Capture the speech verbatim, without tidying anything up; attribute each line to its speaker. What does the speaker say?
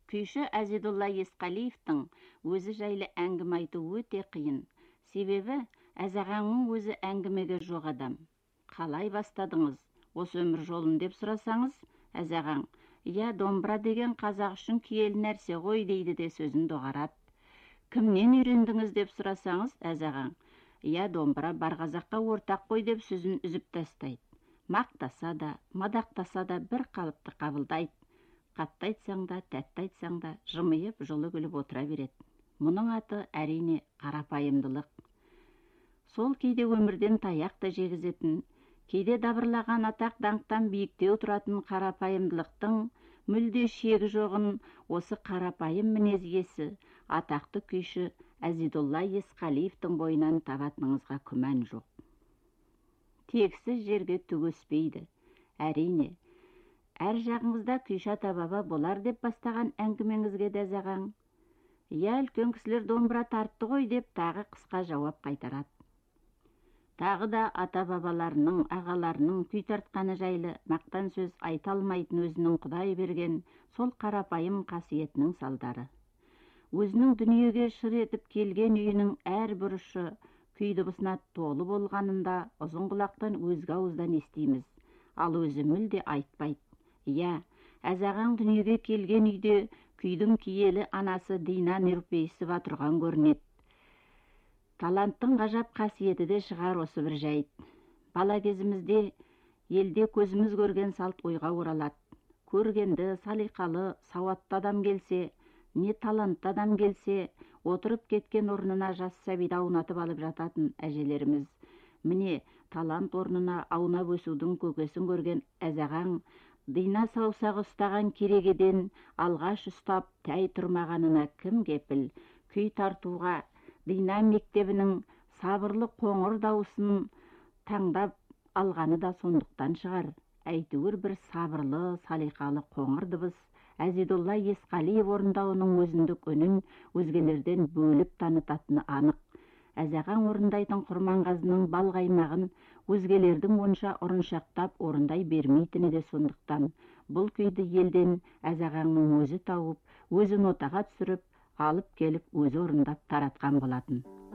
Speaker 1: Күйші Азидулла Есқалиевтің өзі жайлы әңгіме айту өте қиын. Себебі, Әзағаңның өзі әңгімеге жоқ адам. Қалай бастадыңыз осы өмір жолын деп сұрасаңыз, Әзағаң, «Я, домбыра деген қазақ үшін киелі нәрсе ғой» дейді де сөзін доғарады. Кімнен үйрендіңіз деп сұрасаңыз, Әзағаң, «Я, домбыра бар қазаққа ортақ қой» деп сөзін үзіп тастайды. Мақтаса да, мадақтаса да бір қалыпты қабылдайды. Қатты айтсаң да, тәтті айтсаң да, жымиып, жылы күліп отыра береді. Мұның аты әрине қарапайымдылық. Сол кейде өмірден таяқ та жегізетін, кейде дабырлаған атақ даңқтан биіктеу тұратын қарапайымдылықтың мүлде шегі жоғын осы қарапайым мінез иесі, атақты күйші Азидулла Есқалиевтің бойынан табатыныңызға күмән жоқ. Тексіз жерге түк өспейді. Әрине, әр жағыңызда күйші ата-баба болар деп бастаған әңгімеңізге де Әзағаң, «Я, үлкен кісілер домбыра тартты ғой» деп тағы қысқа жауап қайтарады. Тағы да ата-бабаларының, ағаларының күй тартқаны жайлы мақтан сөз айта алмайтын өзінің Құдай берген сол қарапайым қасиетінің салдары. Өзінің дүниеге шыр етіп келген үйінің әр бұрышы күй дыбысына толы болғанында ұзын құлақтан өзге ауыздан естиміз, ал өзі мүлде айтпайды. Я, Әзағаң дүниеге келген үйде күйдің киелі анасы Дина Нұрпейісова тұрған көрінеді. Таланттың ғажап қасиеті де шығар осы бір жайт. Бала кезімізде елде көзіміз көрген салт ойға оралады. Көргенді, салиқалы, сауатты адам келсе, не талантты адам келсе, отырып кеткен орнына жас сәбиді аунатып алып жататын әжелеріміз. Міне, талант орнына аунап өсудің көкесін көрген Әзағаң, Дина саусағы ұстаған керегеден алғаш ұстап тәй тұрмағанына кім кепіл? Күй тартуға Дина мектебінің сабырлы қоңыр дауысын таңдап алғаны да сондықтан шығар. Әйтеуір бір сабырлы, салиқалы қоңыр дыбыс Азидулла Есқалиев орындауының өзіндік үнін өзгелерден бөліп танытатыны анық. Әзағаң орындайтын Құрманғазының балғаймағын өзгелердің онша ұрыншақтап орындай бермейтіні де сондықтан. Бұл күйді елден Әзағаңның өзі тауып, өзі нотаға түсіріп, алып келіп өзі орындап таратқан болатын.